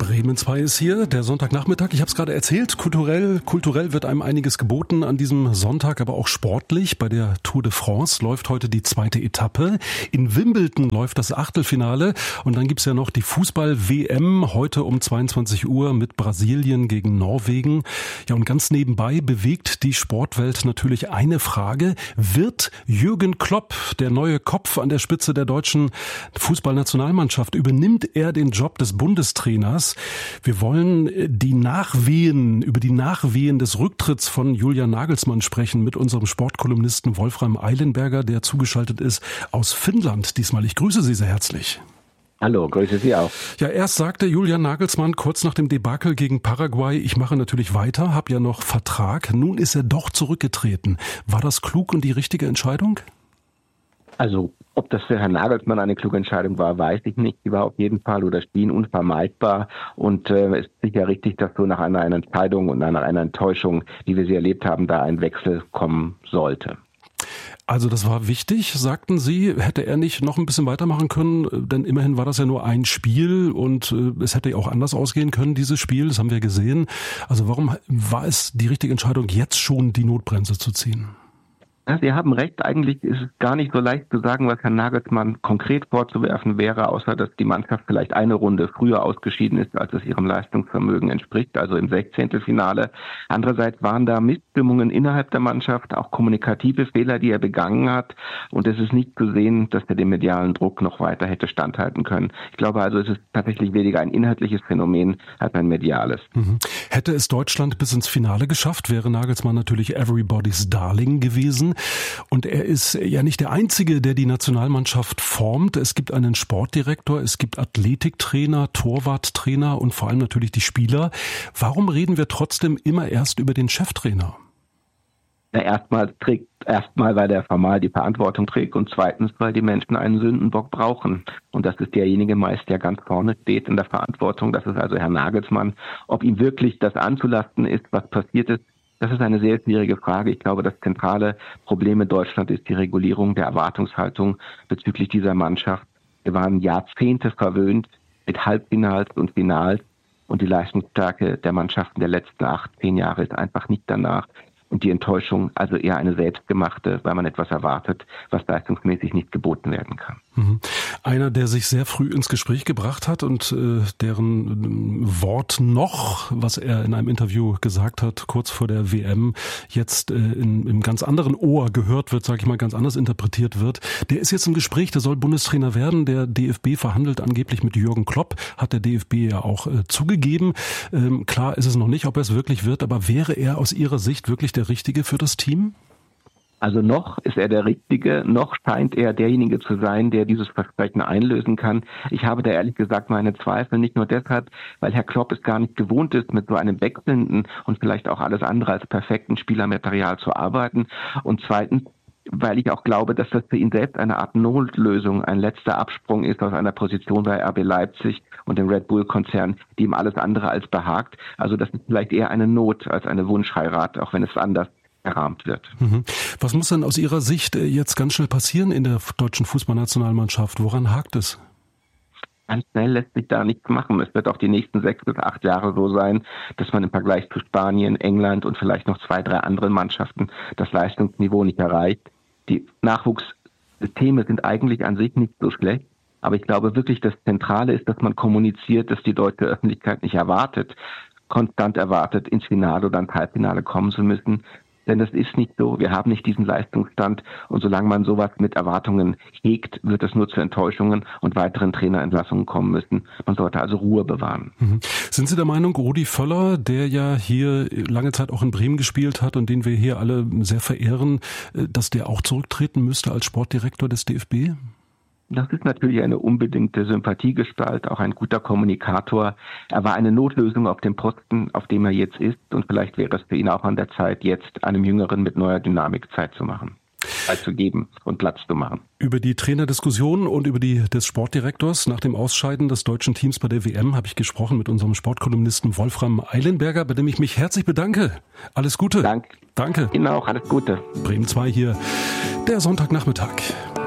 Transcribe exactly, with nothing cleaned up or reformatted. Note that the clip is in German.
Bremen zwei ist hier, der Sonntagnachmittag. Ich habe es gerade erzählt, kulturell, kulturell wird einem einiges geboten an diesem Sonntag, aber auch sportlich. Bei der Tour de France läuft heute die zweite Etappe. In Wimbledon läuft das Achtelfinale und dann gibt's ja noch die Fußball-W M heute um zweiundzwanzig Uhr mit Brasilien gegen Norwegen. Ja, und ganz nebenbei bewegt die Sportwelt natürlich eine Frage. Wird Jürgen Klopp der neue Kopf an der Spitze der deutschen Fußballnationalmannschaft? Übernimmt er den Job des Bundestrainers? Wir wollen die Nachwehen, über die Nachwehen des Rücktritts von Julian Nagelsmann sprechen mit unserem Sportkolumnisten Wolfram Eilenberger, der zugeschaltet ist aus Finnland diesmal. Ich grüße Sie sehr herzlich. Hallo, grüße Sie auch. Ja, erst sagte Julian Nagelsmann kurz nach dem Debakel gegen Paraguay, ich mache natürlich weiter, habe ja noch Vertrag. Nun ist er doch zurückgetreten. War das klug und die richtige Entscheidung? Also, ob das für Herrn Nagelsmann eine kluge Entscheidung war, weiß ich nicht. Die war auf jeden Fall oder schien unvermeidbar. Und äh, es ist sicher richtig, dass so nach einer, einer Entscheidung und nach einer Enttäuschung, wie wir sie erlebt haben, da ein Wechsel kommen sollte. Also das war wichtig, sagten Sie. Hätte er nicht noch ein bisschen weitermachen können? Denn immerhin war das ja nur ein Spiel und äh, es hätte ja auch anders ausgehen können, dieses Spiel. Das haben wir gesehen. Also warum war es die richtige Entscheidung, jetzt schon die Notbremse zu ziehen? Ja, Sie haben recht, eigentlich ist es gar nicht so leicht zu sagen, was Herrn Nagelsmann konkret vorzuwerfen wäre, außer dass die Mannschaft vielleicht eine Runde früher ausgeschieden ist, als es ihrem Leistungsvermögen entspricht, also im Sechzehntelfinale. Andererseits waren da Missstimmungen innerhalb der Mannschaft, auch kommunikative Fehler, die er begangen hat. Und es ist nicht zu sehen, dass er dem medialen Druck noch weiter hätte standhalten können. Ich glaube also, es ist tatsächlich weniger ein inhaltliches Phänomen als ein mediales. Mhm. Hätte es Deutschland bis ins Finale geschafft, wäre Nagelsmann natürlich everybody's Darling gewesen. Und er ist ja nicht der Einzige, der die Nationalmannschaft formt. Es gibt einen Sportdirektor, es gibt Athletiktrainer, Torwarttrainer und vor allem natürlich die Spieler. Warum reden wir trotzdem immer erst über den Cheftrainer? Ja, erstmal trägt, erstmal, weil der formal die Verantwortung trägt und zweitens, weil die Menschen einen Sündenbock brauchen. Und das ist derjenige meist, der ganz vorne steht in der Verantwortung. Das ist also Herr Nagelsmann. Ob ihm wirklich das anzulasten ist, was passiert ist, das ist eine sehr schwierige Frage. Ich glaube, das zentrale Problem in Deutschland ist die Regulierung der Erwartungshaltung bezüglich dieser Mannschaft. Wir waren Jahrzehnte verwöhnt mit Halbfinals und Finals und die Leistungsstärke der Mannschaften der letzten acht, zehn Jahre ist einfach nicht danach. Und die Enttäuschung also eher eine selbstgemachte, weil man etwas erwartet, was leistungsmäßig nicht geboten werden kann. Mhm. Einer, der sich sehr früh ins Gespräch gebracht hat und äh, deren äh, Wort noch, was er in einem Interview gesagt hat, kurz vor der W M, jetzt äh, in, im ganz anderen Ohr gehört wird, sage ich mal, ganz anders interpretiert wird. Der ist jetzt im Gespräch, der soll Bundestrainer werden. Der D F B verhandelt angeblich mit Jürgen Klopp, hat der D F B ja auch äh, zugegeben. Ähm, klar ist es noch nicht, ob er es wirklich wird, aber wäre er aus Ihrer Sicht wirklich der Richtige für das Team? Also noch ist er der Richtige, noch scheint er derjenige zu sein, der dieses Versprechen einlösen kann. Ich habe da ehrlich gesagt meine Zweifel, nicht nur deshalb, weil Herr Klopp es gar nicht gewohnt ist, mit so einem wechselnden und vielleicht auch alles andere als perfekten Spielermaterial zu arbeiten. Und zweitens, weil ich auch glaube, dass das für ihn selbst eine Art Notlösung, ein letzter Absprung ist aus einer Position bei R B Leipzig und dem Red Bull-Konzern, die ihm alles andere als behagt. Also das ist vielleicht eher eine Not als eine Wunschheirat, auch wenn es anders gerahmt wird. Mhm. Was muss denn aus Ihrer Sicht jetzt ganz schnell passieren in der deutschen Fußballnationalmannschaft? Woran hakt es? Ganz schnell lässt sich da nichts machen. Es wird auch die nächsten sechs bis acht Jahre so sein, dass man im Vergleich zu Spanien, England und vielleicht noch zwei, drei anderen Mannschaften das Leistungsniveau nicht erreicht. Die Nachwuchssysteme sind eigentlich an sich nicht so schlecht, aber ich glaube wirklich, das Zentrale ist, dass man kommuniziert, dass die deutsche Öffentlichkeit nicht erwartet, konstant erwartet, ins Finale oder ins Halbfinale kommen zu müssen. Denn das ist nicht so. Wir haben nicht diesen Leistungsstand. Und solange man sowas mit Erwartungen hegt, wird es nur zu Enttäuschungen und weiteren Trainerentlassungen kommen müssen. Man sollte also Ruhe bewahren. Mhm. Sind Sie der Meinung, Rudi Völler, der ja hier lange Zeit auch in Bremen gespielt hat und den wir hier alle sehr verehren, dass der auch zurücktreten müsste als Sportdirektor des D F B? Das ist natürlich eine unbedingte Sympathiegestalt, auch ein guter Kommunikator. Er war eine Notlösung auf dem Posten, auf dem er jetzt ist. Und vielleicht wäre es für ihn auch an der Zeit, jetzt einem Jüngeren mit neuer Dynamik Zeit zu machen. Zeit zu geben und Platz zu machen. Über die Trainerdiskussion und über die des Sportdirektors nach dem Ausscheiden des deutschen Teams bei der W M habe ich gesprochen mit unserem Sportkolumnisten Wolfram Eilenberger, bei dem ich mich herzlich bedanke. Alles Gute. Dank. Danke. Ihnen auch. Alles Gute. Bremen zwei hier, der Sonntagnachmittag.